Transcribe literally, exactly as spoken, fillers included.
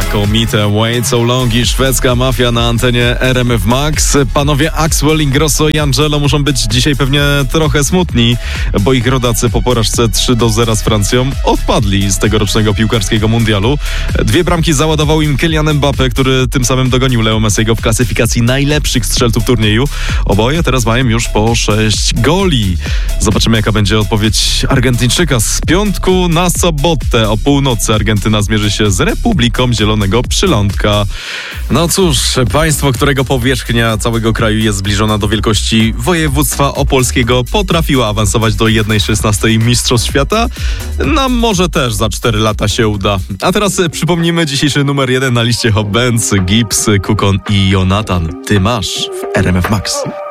Znakomite Wait So Long i szwedzka mafia na antenie R M F Max. Panowie Axwell, Ingrosso i Angelo muszą być dzisiaj pewnie trochę smutni, bo ich rodacy po porażce trzy do zera z Francją odpadli z tegorocznego piłkarskiego mundialu. Dwie bramki załadował im Kylian Mbappé, który tym samym dogonił Leo Messiego w klasyfikacji najlepszych strzelców turnieju. Oboje teraz mają już po sześć goli. Zobaczymy, jaka będzie odpowiedź Argentyńczyka. Z piątku na sobotę o północy Argentyna zmierzy się z Republiką Zielonego Przylądka. No cóż, państwo, którego powierzchnia całego kraju jest zbliżona do wielkości województwa opolskiego, potrafiło awansować do jednej szesnastej Mistrzostw Świata. Nam może też za cztery lata się uda. A teraz przypomnijmy dzisiejszy numer jeden na liście Hot Bands, Gibbs, Kukon i Jonathan. Ty masz w R M F Max.